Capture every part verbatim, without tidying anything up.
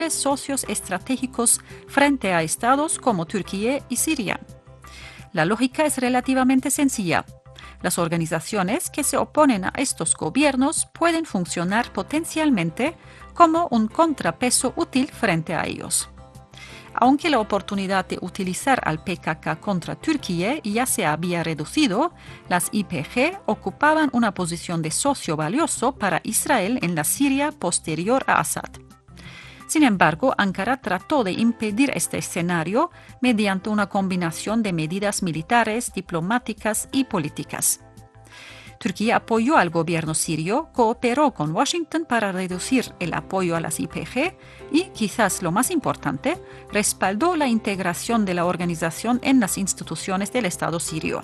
socios estratégicos frente a estados como Turquía y Siria. La lógica es relativamente sencilla. Las organizaciones que se oponen a estos gobiernos pueden funcionar potencialmente como un contrapeso útil frente a ellos. Aunque la oportunidad de utilizar al P K K contra Turquía ya se había reducido, las Y P G ocupaban una posición de socio valioso para Israel en la Siria posterior a Assad. Sin embargo, Ankara trató de impedir este escenario mediante una combinación de medidas militares, diplomáticas y políticas. Turquía apoyó al gobierno sirio, cooperó con Washington para reducir el apoyo a las Y P G y, quizás lo más importante, respaldó la integración de la organización en las instituciones del Estado sirio.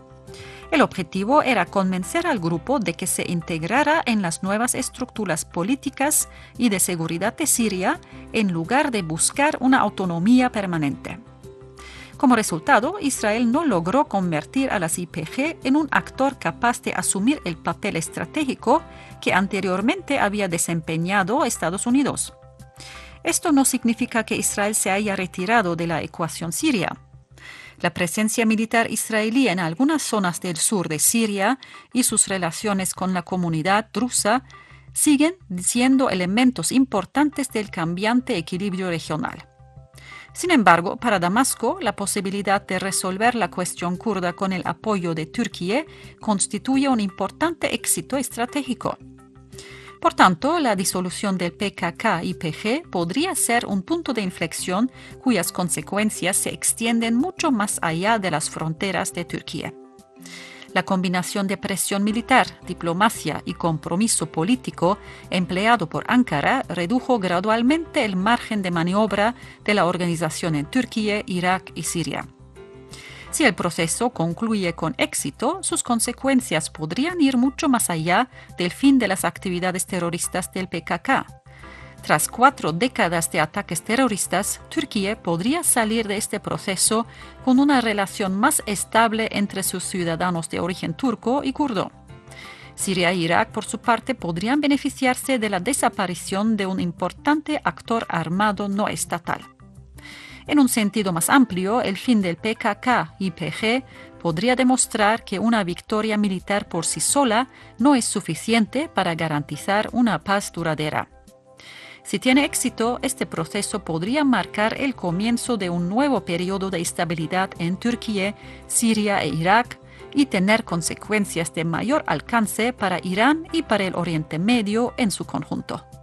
El objetivo era convencer al grupo de que se integrara en las nuevas estructuras políticas y de seguridad de Siria en lugar de buscar una autonomía permanente. Como resultado, Israel no logró convertir a las Y P G en un actor capaz de asumir el papel estratégico que anteriormente había desempeñado Estados Unidos. Esto no significa que Israel se haya retirado de la ecuación siria. La presencia militar israelí en algunas zonas del sur de Siria y sus relaciones con la comunidad drusa siguen siendo elementos importantes del cambiante equilibrio regional. Sin embargo, para Damasco, la posibilidad de resolver la cuestión kurda con el apoyo de Turquía constituye un importante éxito estratégico. Por tanto, la disolución del P K K Y P G podría ser un punto de inflexión cuyas consecuencias se extienden mucho más allá de las fronteras de Turquía. La combinación de presión militar, diplomacia y compromiso político empleado por Ankara redujo gradualmente el margen de maniobra de la organización en Turquía, Irak y Siria. Si el proceso concluye con éxito, sus consecuencias podrían ir mucho más allá del fin de las actividades terroristas del P K K. Tras cuatro décadas de ataques terroristas, Turquía podría salir de este proceso con una relación más estable entre sus ciudadanos de origen turco y kurdo. Siria e Irak, por su parte, podrían beneficiarse de la desaparición de un importante actor armado no estatal. En un sentido más amplio, el fin del P K K Y P G podría demostrar que una victoria militar por sí sola no es suficiente para garantizar una paz duradera. Si tiene éxito, este proceso podría marcar el comienzo de un nuevo periodo de estabilidad en Turquía, Siria e Irak y tener consecuencias de mayor alcance para Irán y para el Oriente Medio en su conjunto.